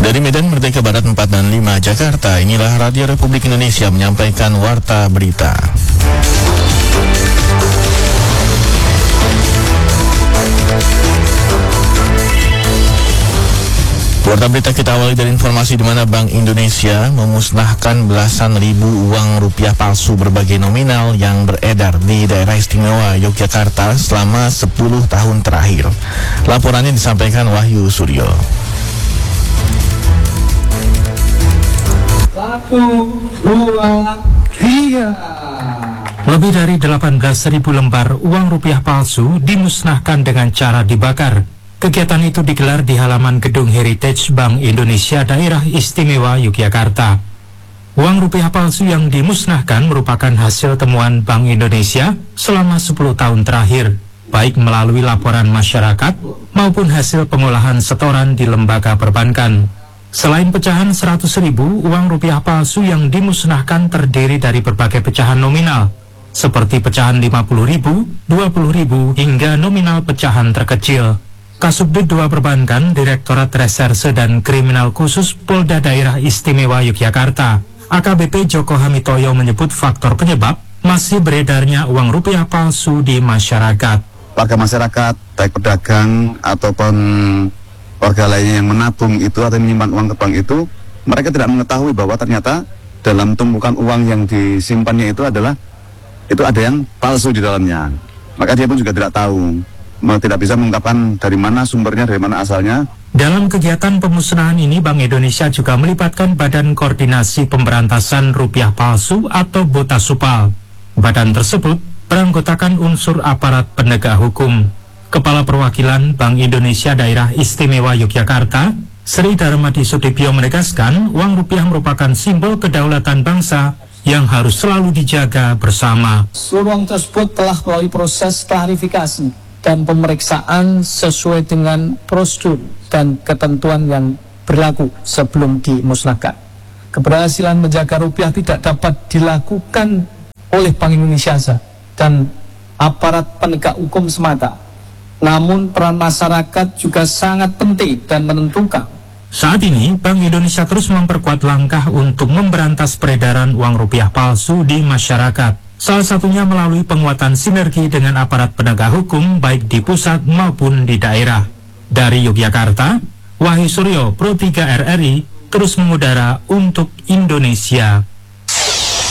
Dari Medan Merdeka Barat 4 dan 5 Jakarta, inilah Radio Republik Indonesia menyampaikan Warta Berita. Warta Berita kita awali dari informasi di mana Bank Indonesia memusnahkan belasan ribu uang rupiah palsu berbagai nominal yang beredar di daerah istimewa Yogyakarta selama 10 tahun terakhir. Laporannya disampaikan Wahyu Suryo. 1, 2, 3. Lebih dari 18.000 lembar uang rupiah palsu dimusnahkan dengan cara dibakar. Kegiatan itu digelar di halaman gedung Heritage Bank Indonesia Daerah Istimewa Yogyakarta. Uang rupiah palsu yang dimusnahkan merupakan hasil temuan Bank Indonesia selama 10 tahun terakhir, baik melalui laporan masyarakat maupun hasil pengolahan setoran di lembaga perbankan. Selain pecahan 100.000, uang rupiah palsu yang dimusnahkan terdiri dari berbagai pecahan nominal, seperti pecahan 50.000, 20.000, hingga nominal pecahan terkecil. Kasubdit 2 Perbankan, Direktorat Reserse dan Kriminal Khusus Polda Daerah Istimewa Yogyakarta, AKBP Joko Hamitoyo menyebut faktor penyebab masih beredarnya uang rupiah palsu di masyarakat. Warga masyarakat, baik pedagang ataupun warga lainnya yang menabung itu atau menyimpan uang ke bank itu, mereka tidak mengetahui bahwa ternyata dalam tumpukan uang yang disimpannya itu ada yang palsu di dalamnya. Maka dia pun juga tidak tahu, tidak bisa mengungkapkan dari mana sumbernya, dari mana asalnya. Dalam kegiatan pemusnahan ini, Bank Indonesia juga melibatkan Badan Koordinasi Pemberantasan Rupiah Palsu atau BOTASUPAL. Badan tersebut beranggotakan unsur aparat penegak hukum. Kepala Perwakilan Bank Indonesia Daerah Istimewa Yogyakarta, Sri Darmadi Sudibyo menegaskan, uang rupiah merupakan simbol kedaulatan bangsa yang harus selalu dijaga bersama. Uang tersebut telah melalui proses klarifikasi dan pemeriksaan sesuai dengan prosedur dan ketentuan yang berlaku sebelum dimusnahkan. Keberhasilan menjaga rupiah tidak dapat dilakukan oleh Bank Indonesia dan aparat penegak hukum semata. Namun peran masyarakat juga sangat penting dan menentukan. Saat ini, Bank Indonesia terus memperkuat langkah untuk memberantas peredaran uang rupiah palsu di masyarakat. Salah satunya melalui penguatan sinergi dengan aparat penegak hukum baik di pusat maupun di daerah. Dari Yogyakarta, Wahyu Suryo, Pro 3 RRI, terus mengudara untuk Indonesia.